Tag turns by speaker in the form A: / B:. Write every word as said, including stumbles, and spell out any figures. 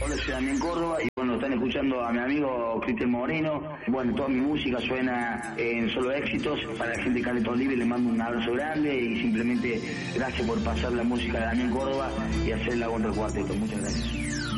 A: Hola, soy Damián Córdoba y bueno, están escuchando a mi amigo Cristian Moreno. Bueno, toda mi música suena en Solo Éxitos. Para la gente de Caleta Olivia les mando un abrazo grande y simplemente gracias por pasar la música de Damián Córdoba y hacerla contra el cuarteto. Muchas gracias.